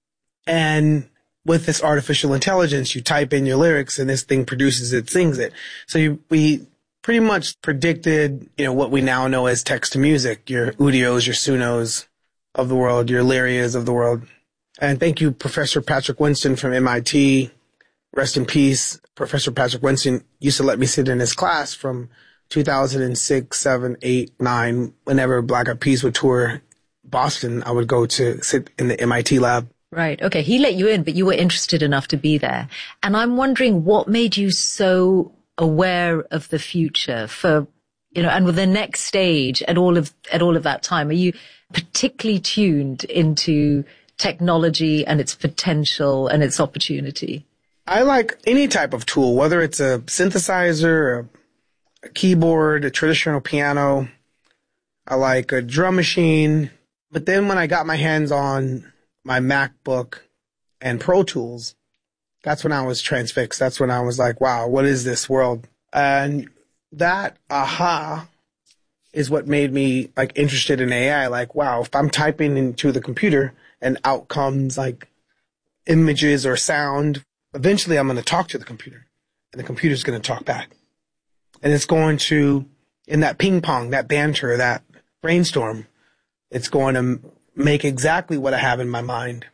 and with this artificial intelligence, you type in your lyrics and this thing produces it, sings it. So you, we pretty much predicted, you know, what we now know as text to music, your Udios, your Sunos of the world, your Lyrias of the world. And thank you, Professor Patrick Winston from M I T. Rest in peace. Professor Patrick Winston used to let me sit in his class from two thousand six, seven, eight, nine. Whenever Black Eyed Peas would tour Boston, I would go to sit in the M I T lab. Right. Okay. He let you in, but you were interested enough to be there. And I'm wondering what made you so aware of the future for, you know, and with the next stage at all of, at all of that time. Are you particularly tuned into technology and its potential and its opportunity? I like any type of tool, whether it's a synthesizer, a, a keyboard, a traditional piano. I like a drum machine. But then when I got my hands on my MacBook and Pro Tools, that's when I was transfixed. That's when I was like, wow, what is this world? And that aha is what made me like interested in A I. Like, wow, if I'm typing into the computer and out comes like images or sound, eventually I'm going to talk to the computer and the computer's going to talk back. And it's going to, in that ping pong, that banter, that brainstorm, it's going to make exactly what I have in my mind.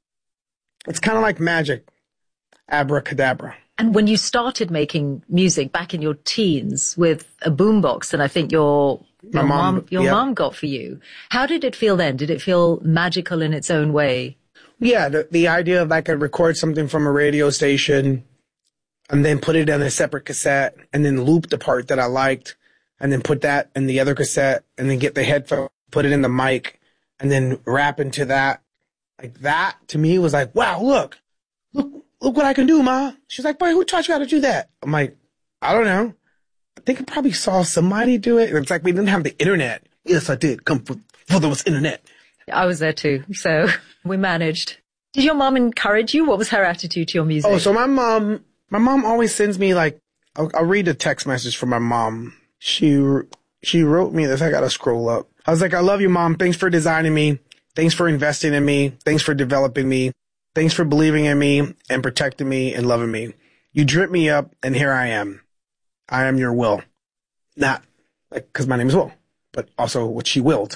It's kind of like magic, abracadabra. And when you started making music back in your teens with a boombox that I think your your mom, mom your yeah. mom got for you, how did it feel then? Did it feel magical in its own way? Yeah, the, the idea of I could record something from a radio station and then put it on a separate cassette and then loop the part that I liked and then put that in the other cassette and then get the headphone, put it in the mic, and then rap into that. Like that, to me, was like, wow, look. Look look what I can do, Ma. She's like, boy, who taught you how to do that? I'm like, I don't know. I think I probably saw somebody do it. It's like we didn't have the internet. Yes, I did. Come before there was internet. I was there too, so we managed. Did your mom encourage you? What was her attitude to your music? Oh, so my mom, my mom always sends me like, I'll, I'll read a text message from my mom. She, she wrote me this. I gotta scroll up. I was like, I love you, Mom. Thanks for designing me. Thanks for investing in me. Thanks for developing me. Thanks for believing in me and protecting me and loving me. You drip me up, and here I am. I am your will. Not like, because my name is Will, but also what she willed.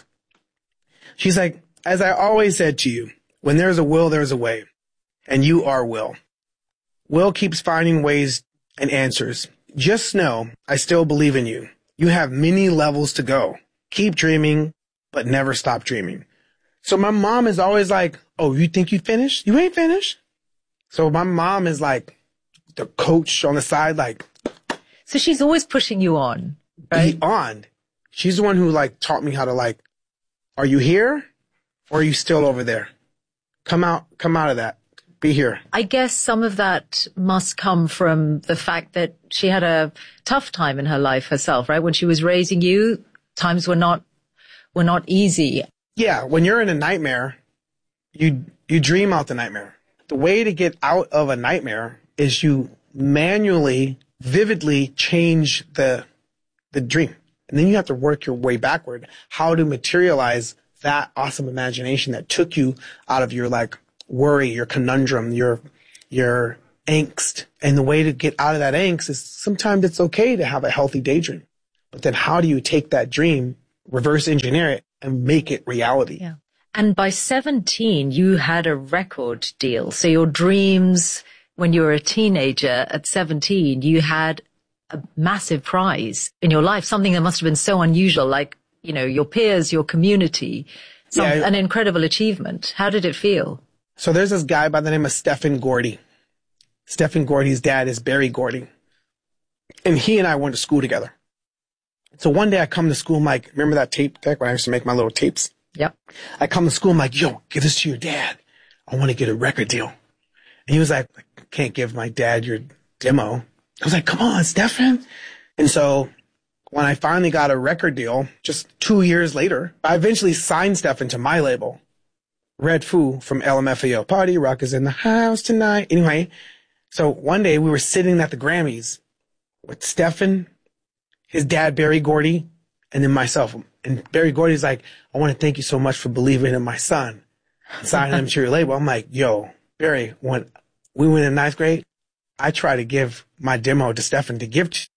She's like, as I always said to you, when there's a will, there's a way. And you are Will. Will keeps finding ways and answers. Just know I still believe in you. You have many levels to go. Keep dreaming, but never stop dreaming. So my mom is always like, oh, you think you finished? You ain't finished. So my mom is like the coach on the side, like. So she's always pushing you on, right? On. She's the one who like taught me how to like, are you here or are you still over there? Come out, come out of that. Be here. I guess some of that must come from the fact that she had a tough time in her life herself, right? When she was raising you, times were not, were not easy. Yeah. When you're in a nightmare, you, you dream out the nightmare. The way to get out of a nightmare is you manually, vividly change the, the dream. And then you have to work your way backward, how to materialize that awesome imagination that took you out of your like worry, your conundrum, your, your angst. And the way to get out of that angst is sometimes it's okay to have a healthy daydream. But then how do you take that dream, reverse engineer it, and make it reality? Yeah. And by seventeen, you had a record deal. So your dreams, when you were a teenager at seventeen, you had a massive prize in your life, something that must have been so unusual, like, you know, your peers, your community, some, yeah, an incredible achievement. How did it feel? So there's this guy by the name of Stephen Gordy. Stephen Gordy's dad is Barry Gordy. And he and I went to school together. So one day I come to school, I'm like, remember that tape deck when I used to make my little tapes? Yep. I come to school, I'm like, yo, give this to your dad. I want to get a record deal. And he was like, I can't give my dad your demo. I was like, come on, Stephen. And so when I finally got a record deal, just two years later, I eventually signed Stephen to my label. Red Foo from L M F A O. Party rock is in the house tonight. Anyway, so one day we were sitting at the Grammys with Stephen, his dad, Barry Gordy, and then myself. And Barry Gordy's like, I want to thank you so much for believing in my son. Signing him to your label. I'm like, yo, Barry, when we went in ninth grade, I tried to give my demo to Stephen to give to.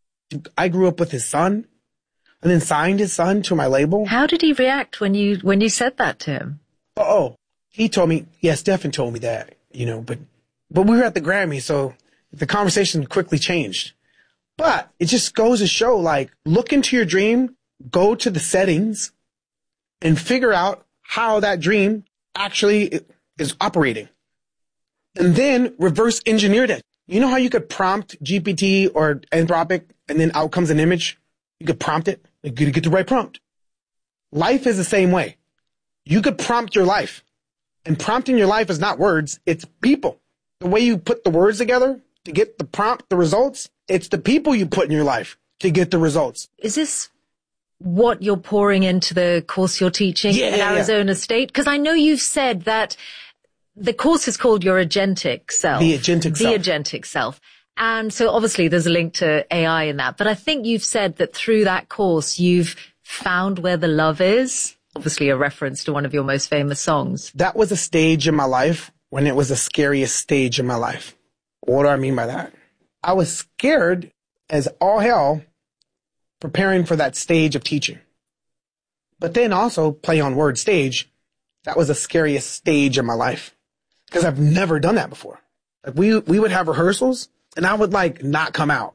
I grew up with his son and then signed his son to my label. How did he react when you, when you said that to him? Oh, he told me, yeah, Stephen told me that, you know, but, but we were at the Grammy, so the conversation quickly changed. But it just goes to show, like, look into your dream, go to the settings, and figure out how that dream actually is operating. And then reverse engineer that. You know how you could prompt G P T or Anthropic and then out comes an image? You could prompt it. You gotta get the right prompt. Life is the same way. You could prompt your life. And prompting your life is not words, it's people. The way you put the words together to get the prompt, the results, it's the people you put in your life to get the results. Is this what you're pouring into the course you're teaching yeah, at Arizona yeah. State? Because I know you've said that the course is called Your Agentic Self. The Agentic Self. The Agentic Self. And so obviously there's a link to A I in that. But I think you've said that through that course, you've found where the love is. Obviously a reference to one of your most famous songs. That was a stage in my life when it was the scariest stage in my life. What do I mean by that? I was scared as all hell preparing for that stage of teaching. But then also play on word stage. That was the scariest stage in my life because I've never done that before. Like we, we would have rehearsals and I would like not come out.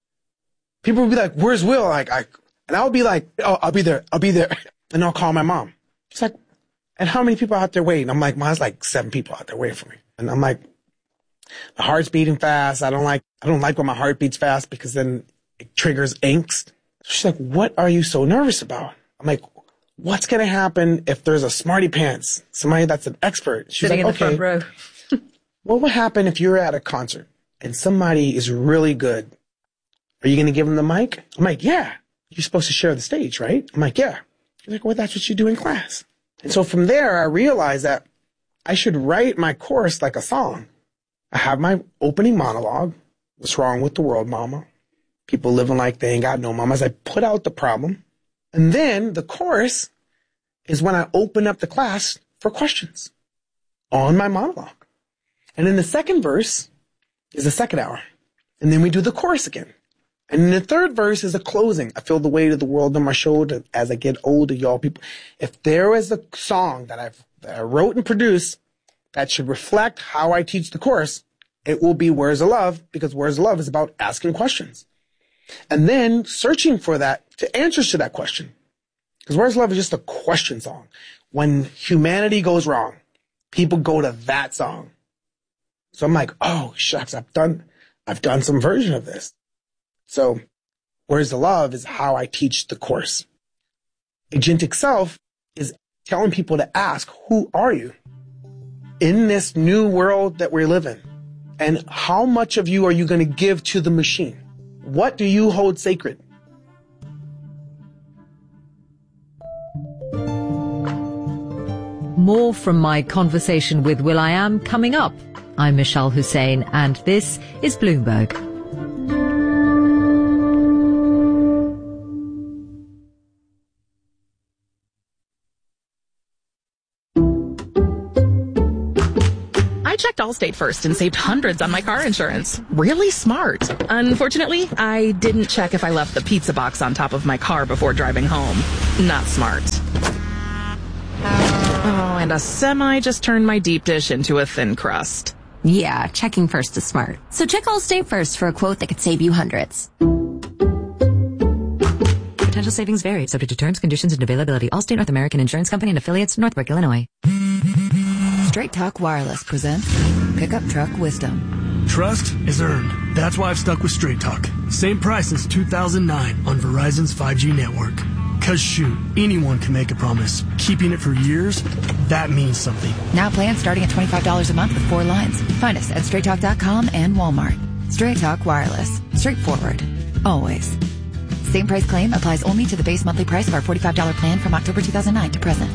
People would be like, where's Will? Like, I, and I would be like, oh, I'll be there. I'll be there. And I'll call my mom. She's like, and how many people out there waiting? I'm like, mom's like seven people out there waiting for me. And I'm like, my heart's beating fast. I don't like, I don't like when my heart beats fast because then it triggers angst. She's like, what are you so nervous about? I'm like, what's going to happen if there's a smarty pants, somebody that's an expert? She's Sitting like, in the okay, front row. What would happen if you're at a concert and somebody is really good? Are you going to give them the mic? I'm like, yeah. You're supposed to share the stage, right? I'm like, yeah. She's like, well, that's what you do in class. And so from there, I realized that I should write my course like a song. I have my opening monologue. What's wrong with the world, mama? People living like they ain't got no mamas. I put out the problem. And then the chorus is when I open up the class for questions on my monologue. And then the second verse is the second hour. And then we do the chorus again. And then the third verse is a closing. I feel the weight of the world on my shoulder as I get older, y'all people. If there was a song that, I've, that I wrote and produced that should reflect how I teach the course, it will be Where's the Love, because Where's the Love is about asking questions. And then searching for that, to answers to that question. Because Where's Love is just a question song. When humanity goes wrong, people go to that song. So I'm like, oh, shucks, I've done, I've done some version of this. So Where's the Love is how I teach the course. Agentic Self is telling people to ask, who are you in this new world that we live in? And how much of you are you going to give to the machine? What do you hold sacred? More from my conversation with will.i.am coming up. I'm Michelle Hussein, and this is Bloomberg. I checked Allstate first and saved hundreds on my car insurance. Really smart. Unfortunately, I didn't check if I left the pizza box on top of my car before driving home. Not smart. Oh, and a semi just turned my deep dish into a thin crust. Yeah, checking first is smart. So check Allstate first for a quote that could save you hundreds. Potential savings vary, subject to terms, conditions, and availability. Allstate North American Insurance Company and affiliates, Northbrook, Illinois. Straight Talk Wireless presents Pickup Truck Wisdom. Trust is earned. That's why I've stuck with Straight Talk. Same price since two thousand nine on Verizon's five G network. Cause shoot, anyone can make a promise. Keeping it for years, that means something. Now plans starting at twenty-five dollars a month with four lines. Find us at straight talk dot com and Walmart. Straight Talk Wireless. Straightforward. Always. Same price claim applies only to the base monthly price of our forty-five dollars plan from October two thousand nine to present.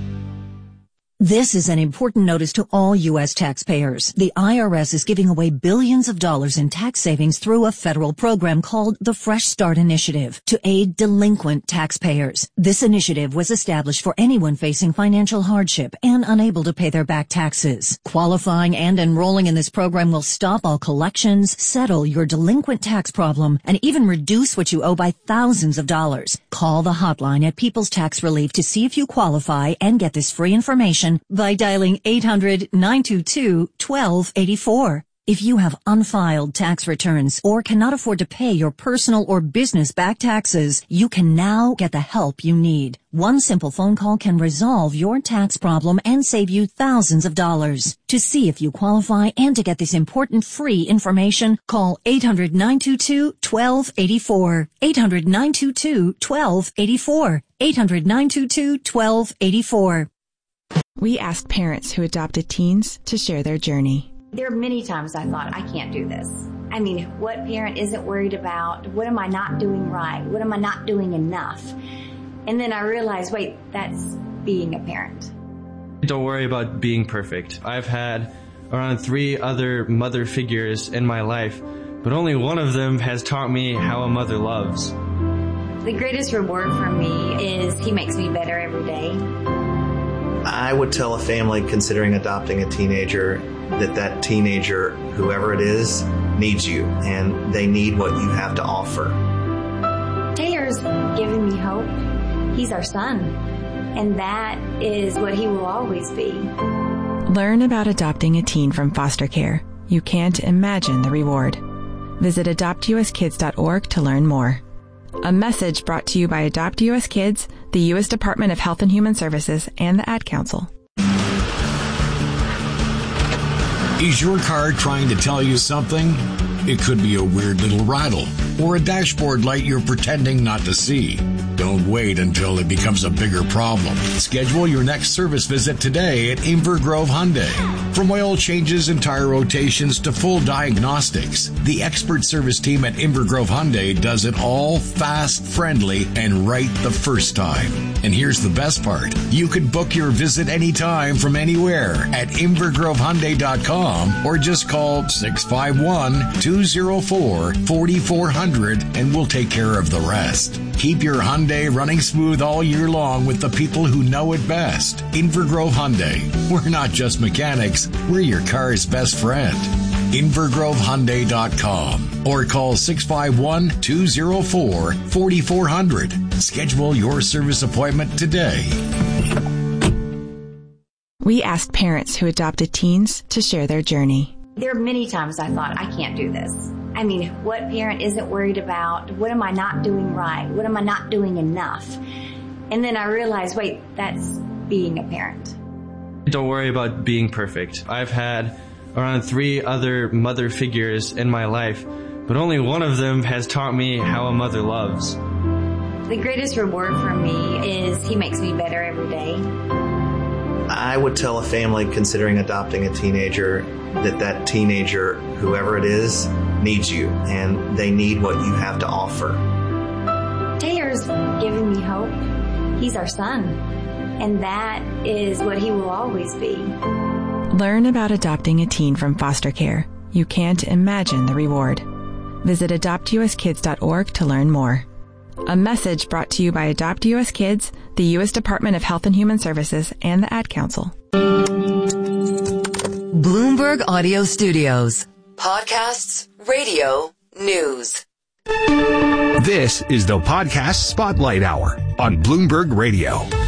This is an important notice to all U S taxpayers. The I R S is giving away billions of dollars in tax savings through a federal program called the Fresh Start Initiative to aid delinquent taxpayers. This initiative was established for anyone facing financial hardship and unable to pay their back taxes. Qualifying and enrolling in this program will stop all collections, settle your delinquent tax problem, and even reduce what you owe by thousands of dollars. Call the hotline at People's Tax Relief to see if you qualify and get this free information by dialing eight hundred, nine two two, one two eight four. If you have unfiled tax returns or cannot afford to pay your personal or business back taxes, you can now get the help you need. One simple phone call can resolve your tax problem and save you thousands of dollars. To see if you qualify and to get this important free information, call eight hundred, nine two two, one two eight four. eight hundred, nine two two, one two eight four. eight hundred, nine two two, one two eight four. We asked parents who adopted teens to share their journey. There are many times I thought, I can't do this. I mean, what parent isn't worried about? What am I not doing right? What am I not doing enough? And then I realized, wait, that's being a parent. Don't worry about being perfect. I've had around three other mother figures in my life, but only one of them has taught me how a mother loves. The greatest reward for me is he makes me better every day. I would tell a family considering adopting a teenager that that teenager, whoever it is, needs you, and they need what you have to offer. Taylor's given me hope. He's our son, and that is what he will always be. Learn about adopting a teen from foster care. You can't imagine the reward. Visit adopt u s kids dot org to learn more. A message brought to you by Adopt U S Kids, the U S Department of Health and Human Services, and the Ad Council. Is your car trying to tell you something? It could be a weird little rattle or a dashboard light you're pretending not to see. Don't wait until it becomes a bigger problem. Schedule your next service visit today at Inver Grove Hyundai. From oil changes and tire rotations to full diagnostics, the expert service team at Inver Grove Hyundai does it all fast, friendly, and right the first time. And here's the best part. You can book your visit anytime from anywhere at inver grove hyundai dot com or just call six five one, two zero four, four four zero zero and we'll take care of the rest. Keep your Hyundai running smooth all year long with the people who know it best. Inver Grove Hyundai. We're not just mechanics, we're your car's best friend. inver grove hyundai dot com or call six five one, two zero four, four four zero zero. Schedule your service appointment today. We asked parents who adopted teens to share their journey. There are many times I thought, I can't do this. I mean, what parent isn't worried about? What am I not doing right? What am I not doing enough? And then I realized, wait, that's being a parent. Don't worry about being perfect. I've had around three other mother figures in my life, but only one of them has taught me how a mother loves. The greatest reward for me is he makes me better every day. I would tell a family considering adopting a teenager that that teenager, whoever it is, needs you, and they need what you have to offer. Taylor's giving me hope. He's our son, and that is what he will always be. Learn about adopting a teen from foster care. You can't imagine the reward. Visit adopt u s kids dot org to learn more. A message brought to you by Adopt U S Kids, the U S Department of Health and Human Services, and the Ad Council. Bloomberg Audio Studios. Podcasts, radio, news. This is the Podcast Spotlight Hour on Bloomberg Radio.